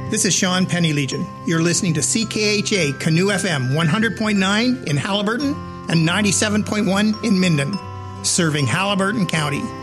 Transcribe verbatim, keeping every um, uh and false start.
This is Sean Penny Legion. You're listening to C K H A Canoe F M one hundred point nine in Haliburton and ninety-seven point one in Minden, serving Haliburton County.